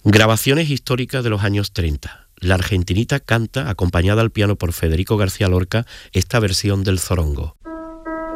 Grabaciones históricas de los años 30. La argentinita canta, acompañada al piano por Federico García Lorca, esta versión del zorongo.